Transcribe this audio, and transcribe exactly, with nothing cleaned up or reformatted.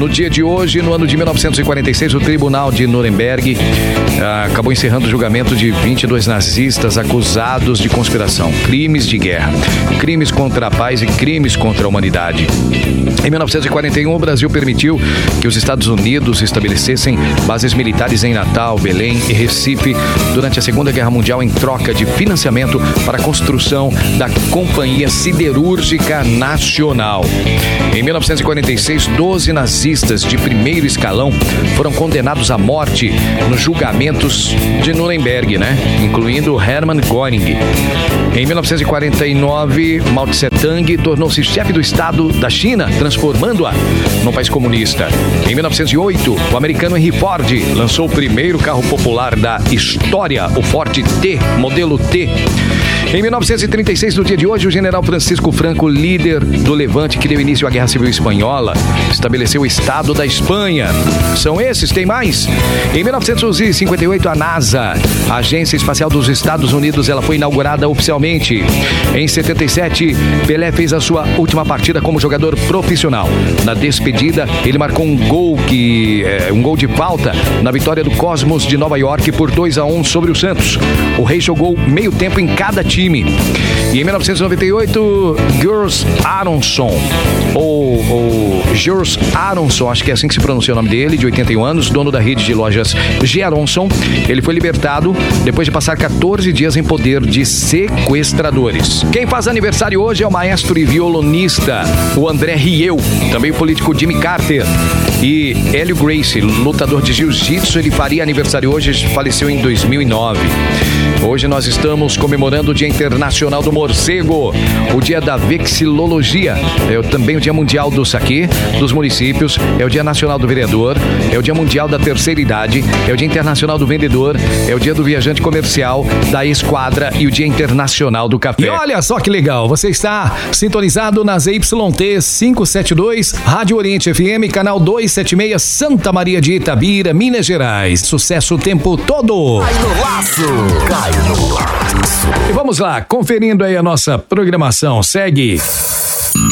no dia de hoje, no ano de mil novecentos e quarenta e seis, o Tribunal de Nuremberg ah, acabou encerrando o julgamento de vinte e dois nazistas acusados de conspiração, crimes de guerra, crimes contra a paz e crimes contra a humanidade. Em mil novecentos e quarenta e um, o Brasil permitiu que os Estados Unidos estabelecessem bases militares em Natal, Belém e Recife durante a Segunda Guerra Mundial em troca de financiamento para a construção da Companhia Siderúrgica Nacional. Em mil novecentos e quarenta e seis, doze nazistas de primeiro escalão foram condenados à morte nos julgamentos de Nuremberg, né? Incluindo Hermann Göring. Em mil novecentos e quarenta e nove, Mao Tse-tung tornou-se chefe do Estado da China, transformando-a num país comunista. Em mil novecentos e oito, o americano Henry Ford lançou o primeiro carro popular da história, o Ford T, modelo T. Em mil novecentos e trinta e seis, no dia de hoje, o general Francisco Franco, líder do Levante que deu início à Guerra Civil Espanhola, estabeleceu o Estado da Espanha. São esses, tem mais? Em mil novecentos e cinquenta e oito, a NASA, a Agência Espacial dos Estados Unidos, ela foi inaugurada oficialmente. Em setenta e sete, Pelé fez a sua última partida como jogador profissional. Na despedida, ele marcou um gol que é, um gol de falta na vitória do Cosmos de Nova York por dois a um sobre o Santos. O Rei jogou meio tempo em cada time. E em mil novecentos e noventa e oito, Gers Aronson, ou, ou Gers Aronson, acho que é assim que se pronuncia o nome dele, de oitenta e um anos, dono da rede de lojas G. Aronson, ele foi libertado depois de passar quatorze dias em poder de sequestradores. Quem faz aniversário hoje é o maestro e violonista, o André Rieu, também o político Jimmy Carter e Hélio Gracie, lutador de jiu-jitsu, ele faria aniversário hoje, faleceu em dois mil e nove. Hoje nós estamos comemorando o Dia Internacional do Morcego, o Dia da Vexilologia, é também o Dia Mundial do Saquê, dos municípios, é o Dia Nacional do Vereador, é o Dia Mundial da Terceira Idade, é o Dia Internacional do Vendedor, é o Dia do Viajante Comercial, da Esquadra e o Dia Internacional do Café. E olha só que legal, você está sintonizado nas Y T quinhentos e setenta e dois, Rádio Oriente F M, canal duzentos e setenta e seis, Santa Maria de Itabira, Minas Gerais. Sucesso o tempo todo. Cai no laço, cai no laço. E vamos lá, conferindo aí a nossa programação. Segue.